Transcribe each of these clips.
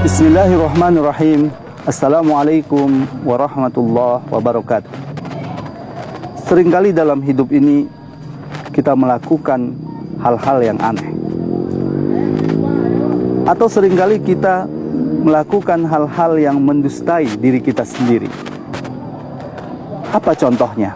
Bismillahirrahmanirrahim. Assalamualaikum warahmatullahi wabarakatuh. Seringkali dalam hidup ini kita melakukan hal-hal yang aneh, atau seringkali kita melakukan hal-hal yang mendustai diri kita sendiri. Apa contohnya?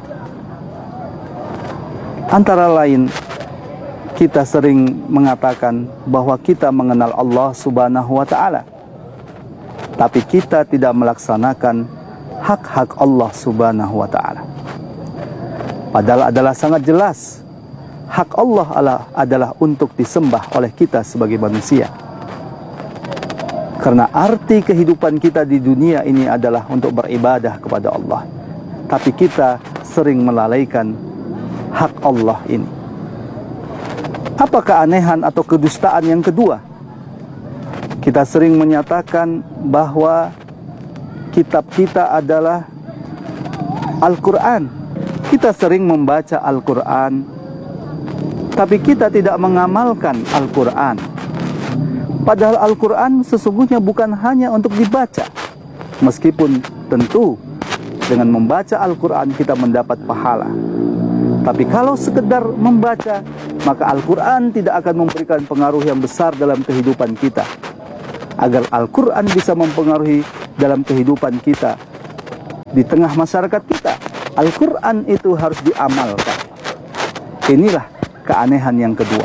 Antara lain, kita sering mengatakan bahwa kita mengenal Allah Subhanahu wa Ta'ala, tapi kita tidak melaksanakan hak-hak Allah Subhanahu wa Ta'ala. Padahal adalah sangat jelas, hak Allah adalah untuk disembah oleh kita sebagai manusia. Karena arti kehidupan kita di dunia ini adalah untuk beribadah kepada Allah. Tapi kita sering melalaikan hak Allah ini. Apa keanehan atau kedustaan yang kedua? Kita sering menyatakan bahwa kitab kita adalah Al-Quran. Kita sering membaca Al-Quran, tapi kita tidak mengamalkan Al-Quran. Padahal Al-Quran sesungguhnya bukan hanya untuk dibaca. Meskipun tentu dengan membaca Al-Quran kita mendapat pahala. Tapi kalau sekedar membaca, maka Al-Quran tidak akan memberikan pengaruh yang besar dalam kehidupan kita. Agar Al-Quran bisa mempengaruhi dalam kehidupan kita di tengah masyarakat kita, Al-Quran itu harus diamalkan. Inilah keanehan yang kedua.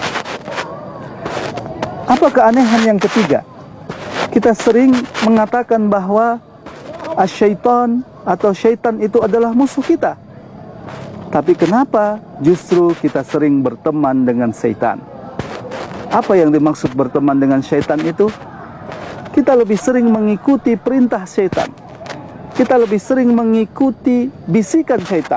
Apa keanehan yang ketiga? Kita sering mengatakan bahwa asyaiton atau syaitan itu adalah musuh kita. Tapi kenapa justru kita sering berteman dengan syaitan? Apa yang dimaksud berteman dengan syaitan itu? Kita lebih sering mengikuti perintah syaitan. Kita lebih sering mengikuti bisikan syaitan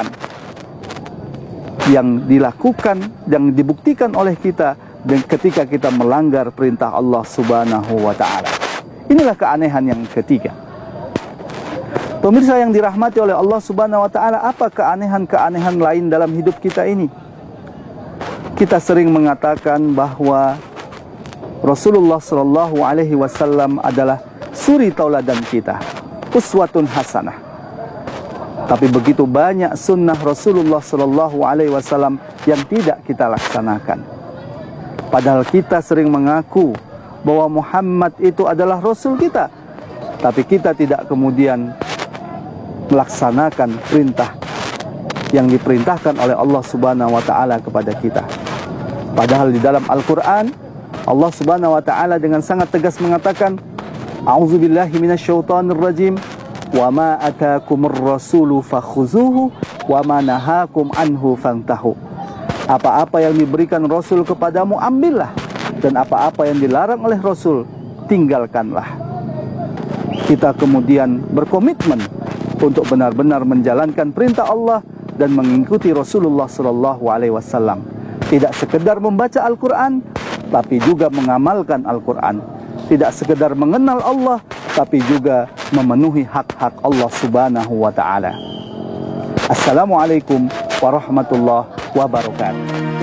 yang dilakukan, yang dibuktikan oleh kita dan ketika kita melanggar perintah Allah Subhanahu wa Ta'ala. Inilah keanehan yang ketiga. Pemirsa yang dirahmati oleh Allah Subhanahu wa Ta'ala, apa keanehan-keanehan lain dalam hidup kita ini? Kita sering mengatakan bahwa Rasulullah Shallallahu Alaihi Wasallam adalah suri tauladan kita, uswatun hasanah. Tapi begitu banyak sunnah Rasulullah Shallallahu Alaihi Wasallam yang tidak kita laksanakan. Padahal kita sering mengaku bahwa Muhammad itu adalah Rasul kita, tapi kita tidak kemudian melaksanakan perintah yang diperintahkan oleh Allah Subhanahu Wa Taala kepada kita. Padahal di dalam Al-Quran Allah Subhanahu wa Ta'ala dengan sangat tegas mengatakan, A'udzubillahi minasyaitonir rajim, wa ma atakumur rasulu fakhuzuhu wa ma nahakum anhu fantahu. Apa-apa yang diberikan Rasul kepadamu ambillah, dan apa-apa yang dilarang oleh Rasul tinggalkanlah. Kita kemudian berkomitmen untuk benar-benar menjalankan perintah Allah dan mengikuti Rasulullah sallallahu alaihi wasallam. Tidak sekedar membaca Al-Quran, tapi juga mengamalkan Al-Quran. Tidak sekedar mengenal Allah, tapi juga memenuhi hak-hak Allah Subhanahu wa Ta'ala. Assalamualaikum warahmatullahi wabarakatuh.